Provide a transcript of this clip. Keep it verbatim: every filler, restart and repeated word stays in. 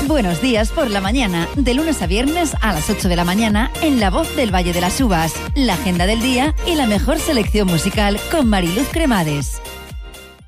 Buenos días por la mañana, de lunes a viernes a las ocho de la mañana en La Voz del Valle de las Uvas, la agenda del día y la mejor selección musical con Mariluz Cremades.